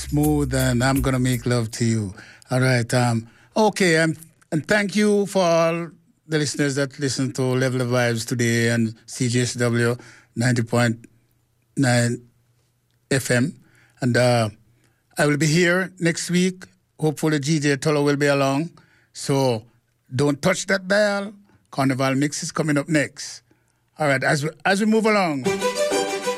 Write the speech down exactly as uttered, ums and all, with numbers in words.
smooth, and I'm gonna make love to you. All right. Um. Okay. Um, and thank you for all the listeners that listen to Level of Vibes today and C J S W ninety point nine F M. And uh, I will be here next week. Hopefully, G J Tolo will be along. So don't touch that dial. Carnival Mix is coming up next. All right. As we, as we move along.